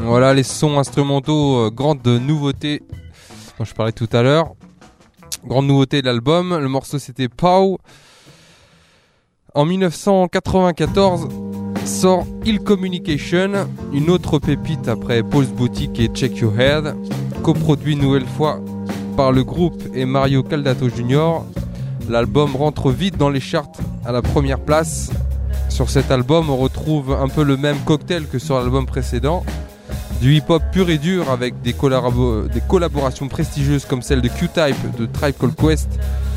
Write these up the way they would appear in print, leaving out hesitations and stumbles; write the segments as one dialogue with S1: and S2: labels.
S1: Voilà les sons instrumentaux, grande nouveauté dont je parlais tout à l'heure. Grande nouveauté de l'album, le morceau c'était Pow. En 1994 sort Ill Communication, une autre pépite après Paul's Boutique et Check Your Head, coproduit une nouvelle fois par le groupe et Mario Caldato Jr. L'album rentre vite dans les charts à la première place. Sur cet album, on retrouve un peu le même cocktail que sur l'album précédent. Du hip-hop pur et dur avec des collaborations prestigieuses comme celle de Q-Type de Tribe Called Quest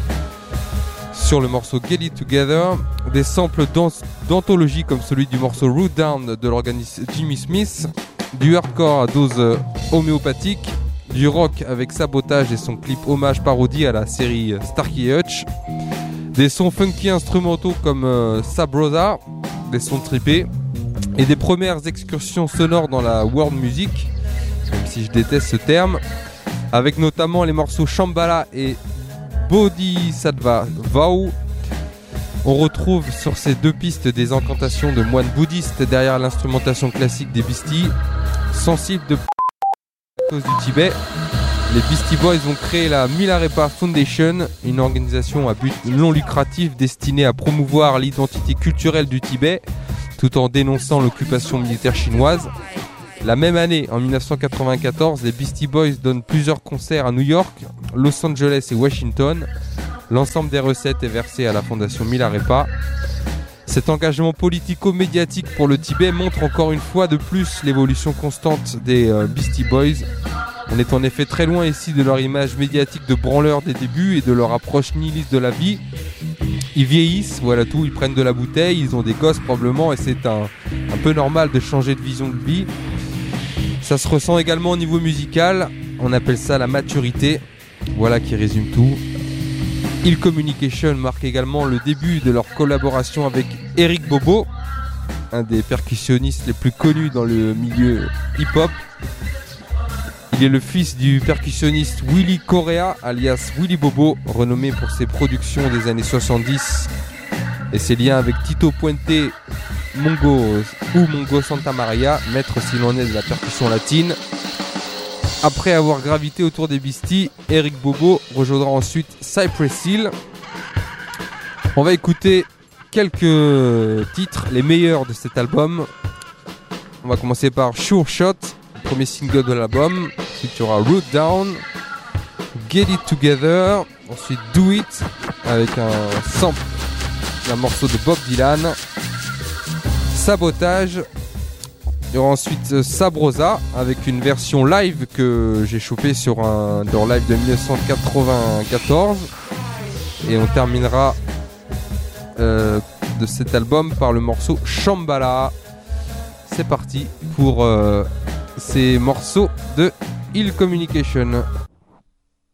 S1: sur le morceau Get It Together, des samples d'anthologie comme celui du morceau Root Down de l'organiste Jimmy Smith, du hardcore à dose homéopathique, du rock avec Sabotage et son clip hommage parodie à la série Starkey Hutch, des sons funky instrumentaux comme Sabrosa, des sons trippés, et des premières excursions sonores dans la world music, même si je déteste ce terme, avec notamment les morceaux Shambhala et Bodhisattva Vow. On retrouve sur ces deux pistes des incantations de moines bouddhistes derrière l'instrumentation classique des Beastie. Sensibles de cause du Tibet, les Beastie Boys vont créer la Milarepa Foundation, une organisation à but non lucratif destinée à promouvoir l'identité culturelle du Tibet tout en dénonçant l'occupation militaire chinoise. La même année, en 1994, les Beastie Boys donnent plusieurs concerts à New York, Los Angeles et Washington. L'ensemble des recettes est versé à la fondation Milarepa. Cet engagement politico-médiatique pour le Tibet montre encore une fois de plus l'évolution constante des Beastie Boys. On est en effet très loin ici de leur image médiatique de branleurs des débuts et de leur approche nihiliste de la vie. Ils vieillissent, voilà tout, ils prennent de la bouteille, ils ont des gosses probablement et c'est un peu normal de changer de vision de vie. Ça se ressent également au niveau musical, on appelle ça la maturité, voilà qui résume tout. Ill Communication marque également le début de leur collaboration avec Eric Bobo, un des percussionnistes les plus connus dans le milieu hip-hop. Il est le fils du percussionniste Willy Correa, alias Willy Bobo, renommé pour ses productions des années 70 et ses liens avec Tito Puente, Mongo Santa Maria, maître s'il en est de la percussion latine. Après avoir gravité autour des Beastie, Eric Bobo rejoindra ensuite Cypress Hill. On va écouter quelques titres, les meilleurs de cet album. On va commencer par Sure Shot, premier single de l'album. Ensuite il y aura Root Down, Get It Together, ensuite Do It avec un sample d'un morceau de Bob Dylan, Sabotage. Il y aura ensuite Sabrosa avec une version live que j'ai chopée sur leur live de 1994. Et on terminera de cet album par le morceau Shambhala. C'est parti pour ces morceaux de Ill Communication.